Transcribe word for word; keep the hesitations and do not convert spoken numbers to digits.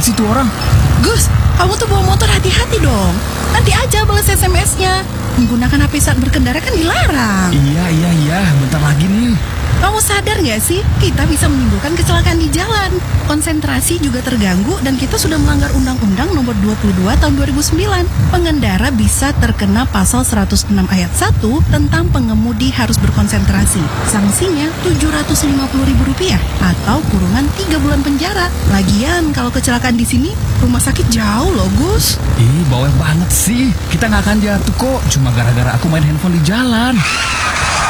sih tuh orang? Gus, kamu tuh bawa motor hati-hati dong. Nanti aja balas S M S-nya. Menggunakan H P saat berkendara kan dilarang. Iya, iya, iya. Bentar lagi nih. Kamu sadar nggak sih, kita bisa menimbulkan kecelakaan di jalan. Konsentrasi juga terganggu dan kita sudah melanggar Undang-Undang Nomor dua puluh dua Tahun dua ribu sembilan. Pengendara bisa terkena pasal seratus enam ayat satu tentang pengemudi harus berkonsentrasi. Sanksinya tujuh ratus lima puluh ribu rupiah atau kurungan tiga bulan penjara. Lagian kalau kecelakaan di sini, rumah sakit jauh loh, Gus. Ih, bawel banget sih. Kita nggak akan jatuh kok. Cuma gara-gara aku main handphone di jalan.